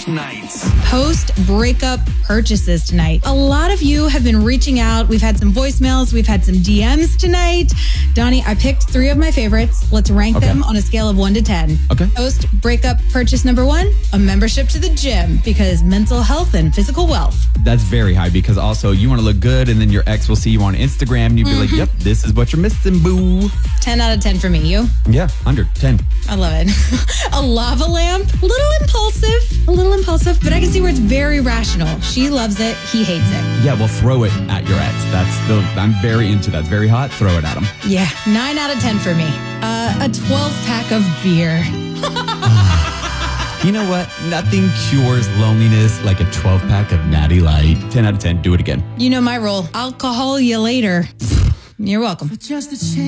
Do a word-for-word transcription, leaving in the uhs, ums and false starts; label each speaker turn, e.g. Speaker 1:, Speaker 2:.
Speaker 1: nights.
Speaker 2: Post breakup purchases tonight. A lot of you have been reaching out. We've had some voicemails. We've had some D Ms tonight. Donnie, I picked three of my favorites. Let's rank
Speaker 3: Okay.
Speaker 2: them on a scale of one to ten.
Speaker 3: Okay.
Speaker 2: Post breakup purchase number one, a membership to the gym because mental health and physical wealth.
Speaker 3: That's very high because also you want to look good and then your ex will see you on Instagram and you'd be like, yep, this is what you're missing, boo.
Speaker 2: ten out of ten for me. You?
Speaker 3: Yeah, under ten.
Speaker 2: I love it. A lava lamp, a little impulsive, a little impulsive, but I can see where it's very rational. She loves it. He hates it.
Speaker 3: Yeah, well, throw it at your ex. That's the, I'm very into that. Very hot, throw it at him.
Speaker 2: Yeah, nine out of ten for me. Uh, a twelve pack of beer.
Speaker 3: You know what? Nothing cures loneliness like a twelve pack of Natty Light. ten out of ten, do it again.
Speaker 2: You know my rule. I'll call you later. You're welcome.
Speaker 4: Just a